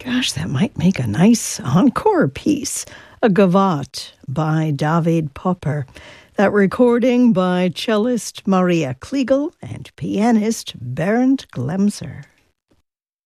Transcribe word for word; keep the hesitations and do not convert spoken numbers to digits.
Gosh, that might make a nice encore piece. A Gavotte by David Popper. That recording by cellist Maria Kliegel and pianist Bernd Glemser.